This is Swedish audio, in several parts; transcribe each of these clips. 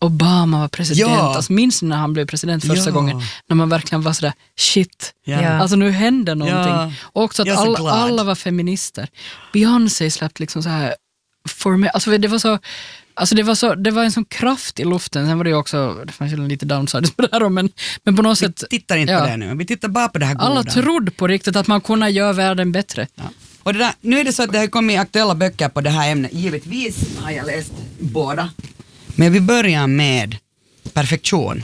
Obama var president. Ja. Alltså, minns när han blev president första gången, när man verkligen var sådär, shit, alltså nu händer någonting. Ja. Och också att alla var feminister. Beyoncé släppte liksom så här, alltså det var en sån kraft i luften. Sen var det ju också, det fanns ju lite downsides på det här, men på något sätt. Vi tittar inte på det nu, vi tittar bara på det här goda. Alla trodde på riktigt att man kunde göra världen bättre. Ja. Och det där, nu är det så att det har kommit aktuella böcker på det här ämnet. Givetvis har jag läst båda. Men vi börjar med perfektion.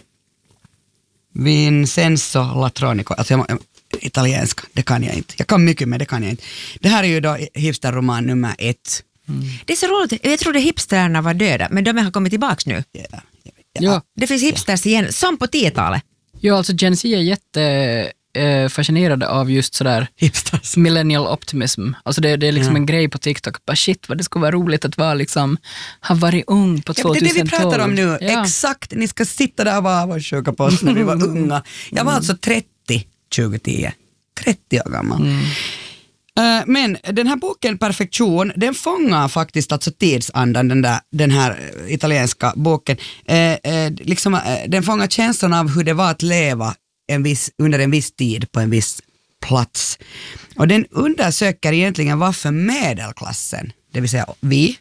Vincenzo Latronico. Alltså italienska, det kan jag inte. Jag kan mycket, men det kan jag inte. Det här är ju då hipsterroman nummer 1. Det är så roligt. Jag trodde hipsterna var döda, men de har kommit tillbaka nu. Ja. Det finns hipsters igen, som på 10-talet. Ja, alltså Gen Z är jättefascinerade av just sådär Hipsters. millennial optimism. Alltså det är liksom en grej på TikTok. Bara shit, vad det skulle vara roligt att vara liksom, ha varit ung på 2012. Det är det vi pratar om nu. Ja. Exakt, ni ska sitta där och vara avundsjuka på oss när vi var unga. Jag var alltså 30 2010. 30 år gammal. Men den här boken Perfektion, den fångar faktiskt alltså tidsandan, den här italienska boken. Den fångar känslan av hur det var att leva under en viss tid på en viss plats. Och den undersöker egentligen varför medelklassen, det vill säga vi,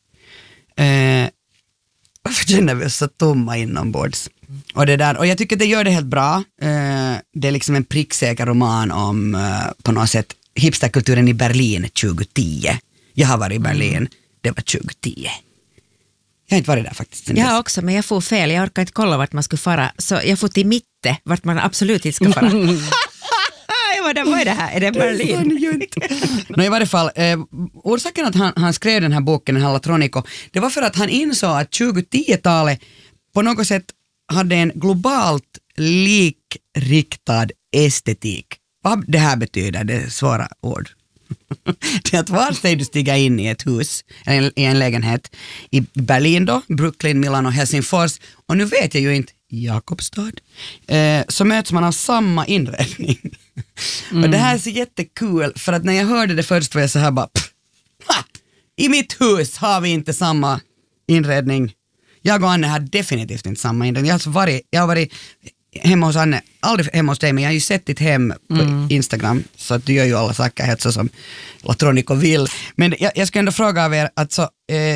varför känner vi oss så tomma inombords? Och jag tycker att det gör det helt bra. Det är liksom en pricksäker roman om på något sätt hipsterkulturen i Berlin 2010. Jag har varit i Berlin, det var 2010. Jag har inte varit där faktiskt. Jag också, men jag får fel. Jag orkar inte kolla vart man skulle fara. Så jag får till Mitte, vart man absolut inte ska fara. Vad är det här? Är det Berlin? I varje fall, orsaken att han skrev den här boken, den här Latronico, det var för att han insåg att 2010-talet på något sätt hade en globalt likriktad estetik. Vad det här betyder, det är svåra ord. Det är att var steg du stiger in i ett hus, i en lägenhet i Berlin då, Brooklyn, Milano, Helsingfors, och nu vet jag ju inte, Jakobstad, så möts man av samma inredning. Och det här är så jättekul, för att när jag hörde det först var jag så här bara, i mitt hus har vi inte samma inredning. Jag och Anne har definitivt inte samma inredning. Jag har varit hemma hos Anne, aldrig hemma hos dig, men jag har ju sett ditt hem på Instagram, så att du gör ju alla saker helt så som Latronico vill. Men jag ska ändå fråga av er, alltså,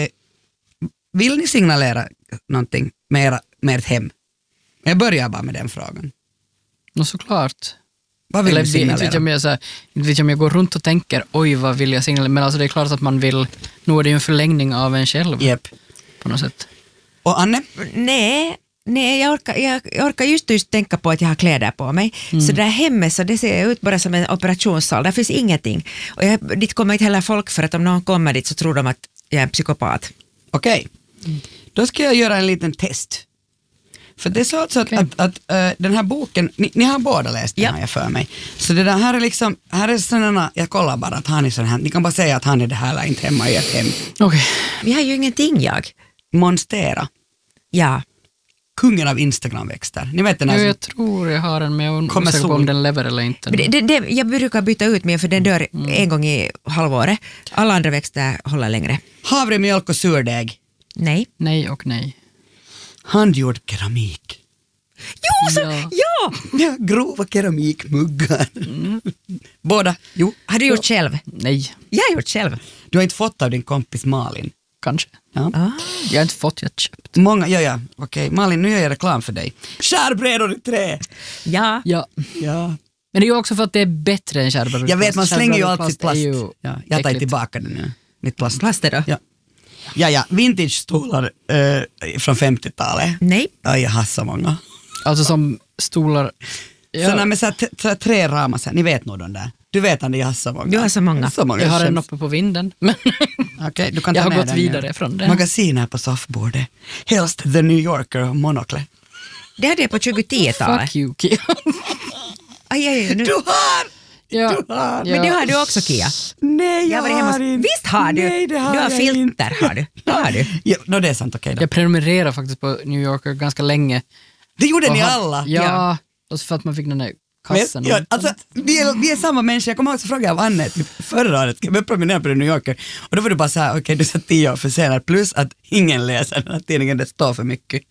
vill ni signalera någonting med ert hem? Jag börjar bara med den frågan. Nå, såklart. Vad vill du signalera? Inte vet jag om jag går runt och tänker, oj vad vill jag signalera, men alltså det är klart att man vill, nu är det ju en förlängning av en själv. Yep. På något sätt. Och Anne? Nej, jag orkar just tänka på att jag har kläder på mig. Så där hemma, så det ser ut bara som en operationssal. Där finns ingenting. Och dit kommer inte heller folk, för att om någon kommer dit så tror de att jag är en psykopat. Okej. Då ska jag göra en liten test. För det är så alltså att den här boken, ni har båda läst den här för mig. Så det där här är liksom, här är sådana, jag kollar bara att han är sån här, ni kan bara säga att han är det här eller inte hemma i ett hem. Okej. Vi har ju ingenting, jag. Monstera. Ja. Kungen av Instagram-växter. Ni vet den här jag tror jag har den, men jag är osäker på om den lever eller inte. Jag brukar byta ut mig, för den dör en gång i halvåret. Alla andra växter håller längre. Havre, mjölk och surdeg. Nej. Nej och nej. Handgjord keramik. Jo, Ja, grova keramikmuggar. Båda. Jo. Har du gjort själv? Nej. Jag har gjort själv. Du har inte fått av din kompis Malin. Kanske. Ja. Jag har inte fått, jag har köpt. Många, okej. Malin, nu gör jag reklam för dig. Skärbrädor i trä. Ja. Men det är ju också för att det är bättre än skärbrädor. Jag vet, man slänger ju alltid plast. Jag tar äckligt. tillbaka det nu. Mitt plast. Plaster då? Ja. Vintage-stolar från 50-talet. Nej. Ja, jag har så många. Alltså som stolar. Sådana med så här träramar, så här, ni vet nog de där. Du vet att jag har så många. Du har så många. Jag har en uppe på vinden. Men okay, du kan ta jag har med gått den vidare från det. Magasiner på soffbordet. Helst The New Yorker och Monocle. Det hade jag på 2010-talet. Fuck you, Kia. Aj, nu. Du har! Ja. Du har! Men det har du också, Kia. Nej, jag har inte. Visst har du. Nej, det har du har jag filter, inte. har du. Det har du. Ja, det är sant, okej då. Jag prenumererar faktiskt på New Yorker ganska länge. Det gjorde ni alla. Ja, och så för att man fick den där kassen. Men, alltså, vi är samma människa. Jag kommer ihåg att fråga av Anne förra året, ska vi promenera på New Yorker? Och då var du bara så här, okej, du sa 10 år för senare, plus att ingen läser den här tidningen, det står för mycket.